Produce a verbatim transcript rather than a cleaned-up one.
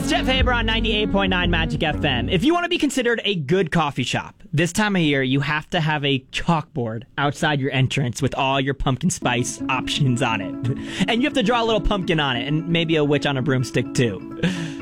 It's Jeff Haber on ninety-eight point nine Magic F M. If you want to be considered a good coffee shop, this time of year you have to have a chalkboard outside your entrance with all your pumpkin spice options on it. And you have to draw a little pumpkin on it, and maybe a witch on a broomstick too.